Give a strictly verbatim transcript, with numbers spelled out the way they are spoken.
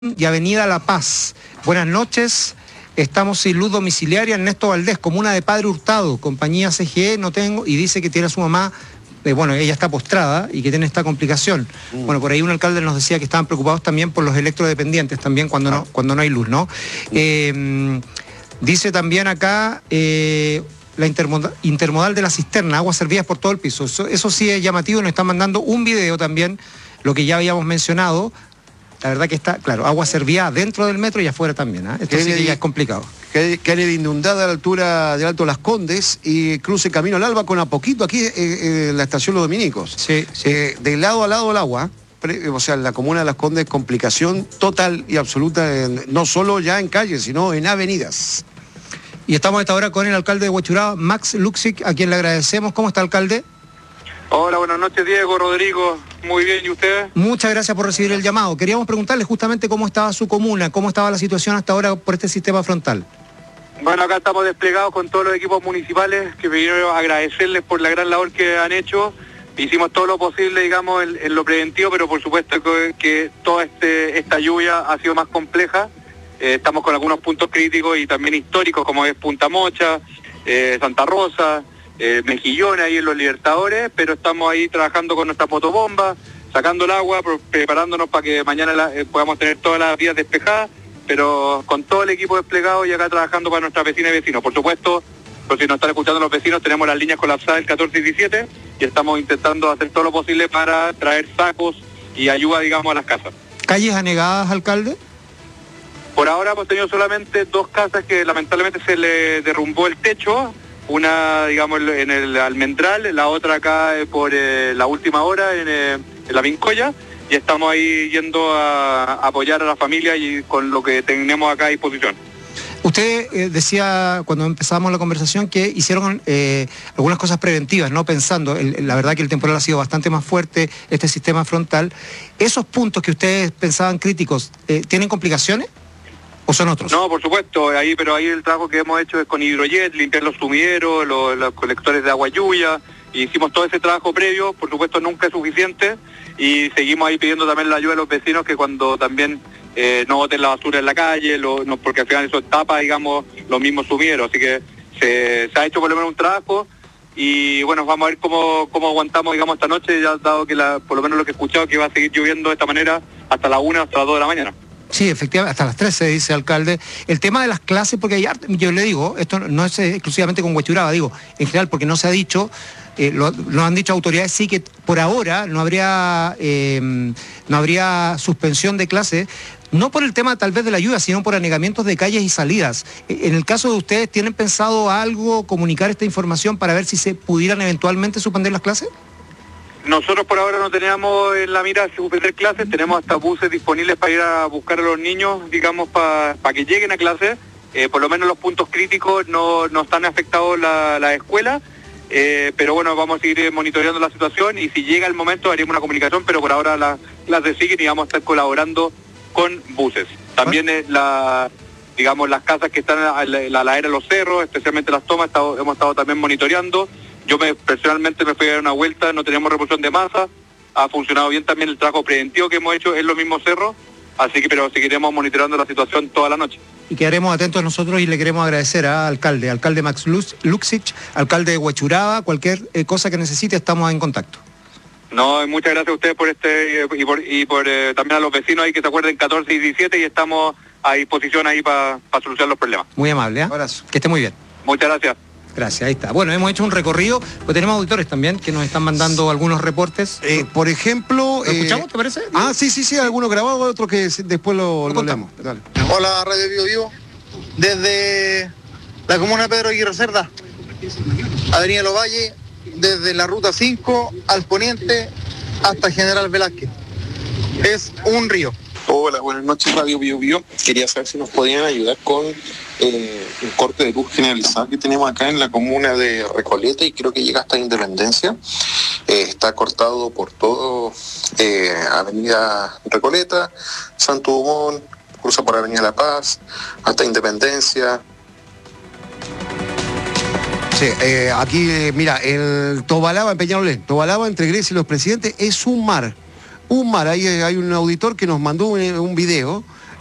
y Avenida La Paz. Buenas noches. Estamos sin luz domiciliaria. Ernesto Valdés, comuna de Padre Hurtado, compañía C G E, no tengo, y dice que tiene a su mamá, eh, bueno, ella está postrada y que tiene esta complicación. Mm. Bueno, por ahí un alcalde nos decía que estaban preocupados también por los electrodependientes, también cuando, ah. no, cuando no hay luz, ¿no? Mm. Eh, dice también acá... Eh, la intermodal, intermodal de la cisterna, aguas servidas por todo el piso. Eso, eso sí es llamativo, nos están mandando un video también, lo que ya habíamos mencionado. La verdad que está, claro, agua servida dentro del metro y afuera también, ¿eh? Esto sí que ya es complicado. Kennedy inundada a la altura del Alto Las Condes y cruce Camino al Alba con a poquito aquí eh, eh, la estación Los Dominicos. Sí, sí. Eh, de lado a lado el agua, pre, o sea, la comuna de Las Condes, complicación total y absoluta, en, no solo ya en calles, sino en avenidas. Y estamos a esta hora con el alcalde de Huechuraba, Max Luksic, a quien le agradecemos. ¿Cómo está, alcalde? Hola, buenas noches, Diego, Rodrigo. Muy bien, ¿y usted? Muchas gracias por recibir el llamado. Queríamos preguntarle justamente cómo estaba su comuna, cómo estaba la situación hasta ahora por este sistema frontal. Bueno, acá estamos desplegados con todos los equipos municipales, que vinieron a agradecerles por la gran labor que han hecho. Hicimos todo lo posible, digamos, en, en lo preventivo, pero por supuesto que, que toda este, esta lluvia ha sido más compleja. Eh, estamos con algunos puntos críticos y también históricos, como es Punta Mocha, eh, Santa Rosa, eh, Mejillones ahí en los Libertadores, pero estamos ahí trabajando con nuestra motobomba, sacando el agua, preparándonos para que mañana la, eh, podamos tener todas las vías despejadas, pero con todo el equipo desplegado y acá trabajando para nuestras vecinas y vecinos. Por supuesto, por si nos están escuchando los vecinos, tenemos las líneas colapsadas el catorce y diecisiete y estamos intentando hacer todo lo posible para traer sacos y ayuda, digamos, a las casas. ¿Calles anegadas, alcalde? Por ahora hemos tenido solamente dos casas que lamentablemente se le derrumbó el techo, una, digamos, en el Almendral, la otra acá por eh, la última hora en, eh, en la Vincoya, y estamos ahí yendo a, a apoyar a la familia y con lo que tenemos acá a disposición. Usted eh, decía cuando empezamos la conversación que hicieron eh, algunas cosas preventivas, ¿no? Pensando, el, la verdad que el temporal ha sido bastante más fuerte, este sistema frontal. ¿Esos puntos que ustedes pensaban críticos, eh, tienen complicaciones? ¿O son otros? No, por supuesto, ahí, pero ahí el trabajo que hemos hecho es con hidrojet, limpiar los sumideros, los, los colectores de agua lluvia, y hicimos todo ese trabajo previo, por supuesto nunca es suficiente, y seguimos ahí pidiendo también la ayuda de los vecinos que cuando también eh, no boten la basura en la calle, lo, no, porque al final eso tapa, digamos, los mismos sumideros, así que se, se ha hecho por lo menos un trabajo, y bueno, vamos a ver cómo, cómo aguantamos, digamos, esta noche, ya dado que la, por lo menos lo que he escuchado, que va a seguir lloviendo de esta manera hasta la una, hasta las dos de la mañana. Sí, efectivamente, hasta las trece, dice el alcalde. El tema de las clases, porque hay, yo le digo, esto no es exclusivamente con Huechuraba, digo, en general, porque no se ha dicho, eh, lo, lo han dicho autoridades, sí que por ahora no habría, eh, no habría suspensión de clases, no por el tema tal vez de la lluvia, sino por anegamientos de calles y salidas. En el caso de ustedes, ¿tienen pensado algo, comunicar esta información para ver si se pudieran eventualmente suspender las clases? Nosotros por ahora no teníamos en la mira suspender clases, tenemos hasta buses disponibles para ir a buscar a los niños, digamos, para pa que lleguen a clases. Eh, por lo menos los puntos críticos no, no están afectados la, la escuela, eh, pero bueno, vamos a seguir monitoreando la situación y si llega el momento haríamos una comunicación, pero por ahora las clases siguen y vamos a estar colaborando con buses. También eh, la, digamos, las casas que están a la, la ladera de los cerros, especialmente las tomas, estado, hemos estado también monitoreando. Yo me, personalmente me fui a dar una vuelta, no teníamos reposición de masa, ha funcionado bien también el trabajo preventivo que hemos hecho en los mismos cerros, así que pero seguiremos monitoreando la situación toda la noche. Y quedaremos atentos nosotros y le queremos agradecer al alcalde, alcalde Max Luksic, alcalde de Huechuraba, cualquier eh, cosa que necesite estamos en contacto. No, muchas gracias a ustedes por este y por, y por eh, también a los vecinos ahí que se acuerden catorce y diecisiete y estamos a disposición ahí para pa solucionar los problemas. Muy amable, ¿eh? Abrazo. Que esté muy bien. Muchas gracias. Gracias, ahí está. Bueno, hemos hecho un recorrido, pues tenemos auditores también que nos están mandando algunos reportes. Eh, por ejemplo... ¿Lo eh, escuchamos, te parece? Ah, sí, sí, sí, algunos grabados, otros que después lo, lo leemos. Dale. Hola, Radio Vivo Vivo. Desde la comuna de Pedro Aguirre Cerda, Avenida Los Valles, desde la ruta cinco al poniente hasta General Velázquez. Es un río. Hola, buenas noches, Radio Bio Bio. Quería saber si nos podían ayudar con eh, un corte de luz generalizado que tenemos acá en la comuna de Recoleta y creo que llega hasta Independencia. Eh, está cortado por todo eh, Avenida Recoleta, Santo Dumont, cruza por Avenida La Paz, hasta Independencia. Sí, eh, aquí, eh, mira, el Tobalaba en Peñalolén, Tobalaba entre Grecia y los Presidentes es un mar. Un mar, ahí hay un auditor que nos mandó un, un video